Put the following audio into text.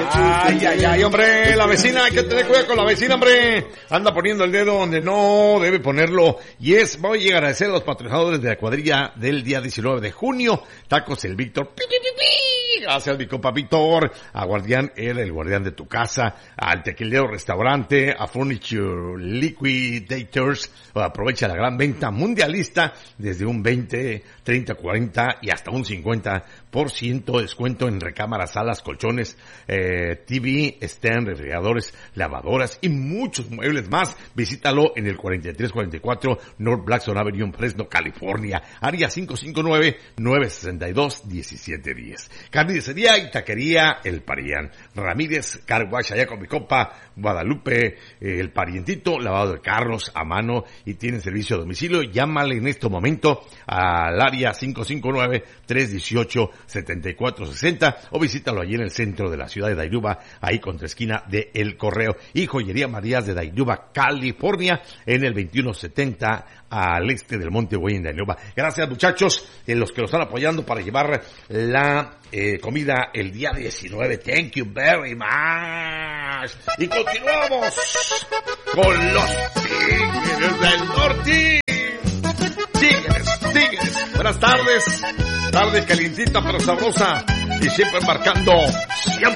Ay, hombre, la vecina, hay que tener cuidado con la vecina, hombre. Anda poniendo el dedo donde no debe ponerlo. Y voy a agradecer a los patrocinadores de la cuadrilla del día 19 de junio. Tacos El Víctor. Gracias, mi compa Víctor. A Guardián, el guardián de tu casa. Al Tequilero Restaurante. A Furniture Liquidators. Aprovecha la gran venta mundialista desde un 20, 30, 40 y hasta un 50% de descuento en recámaras, salas, colchones, TV, stand, refrigeradores, lavadoras y muchos muebles más. Visítalo en el 4344 North Blackstone Avenue en Fresno, California. Área 559-962-1710. Carnicería y taquería El Parián. Ramírez Car Wash, allá con mi compa Guadalupe, El Parientito, lavado de carros a mano y tienen servicio a domicilio. Llámale en este momento al área 559-318-7460 o visítalo allí en el centro de la ciudad de Dayuba, ahí contra esquina de El Correo. Y Joyería Marías de Dayuba, California, en el 2170 al este del Monte Güey en Dayuba. Gracias, muchachos, los que nos están apoyando para llevar la comida el día 19. Thank you very much. Y continuamos con los Tigres del Norte. Tigres. Buenas tardes. Tarde calientita pero sabrosa. Y siempre marcando 100.5.